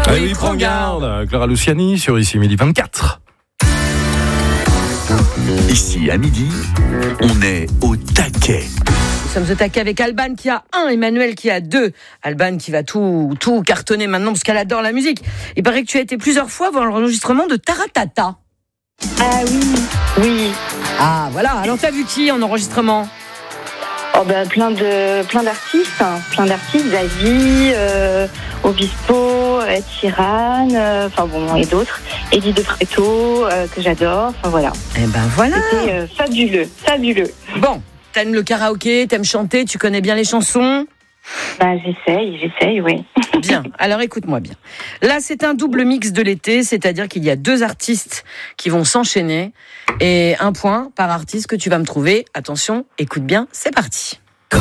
Ah oui, prends garde. Clara Luciani sur Ici Midi 24. Ici à midi, on est au taquet. Nous sommes au taquet avec Alban qui a 1, Emmanuel qui a 2. Alban qui va tout cartonner maintenant parce qu'elle adore la musique. Il paraît que tu as été plusieurs fois voir l'enregistrement de Taratata. Ah oui. Ah voilà, alors t'as vu qui en enregistrement? Oh ben plein d'artistes, Zazie, Obispo, Ed Sheeran, et d'autres. Eddie De Pretto, que j'adore, enfin voilà. Eh ben voilà. C'était fabuleux. Bon, t'aimes le karaoké, t'aimes chanter, tu connais bien les chansons? Ben j'essaye, oui. Bien, alors écoute-moi bien. Là, c'est un double mix de l'été, c'est-à-dire qu'il y a 2 artistes qui vont s'enchaîner et 1 point par artiste que tu vas me trouver. Attention, écoute bien, c'est parti.